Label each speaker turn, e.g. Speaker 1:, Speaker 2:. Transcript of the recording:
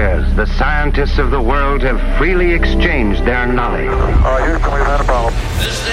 Speaker 1: years, the scientists of the world have freely exchanged their knowledge.
Speaker 2: Houston, we've had a problem.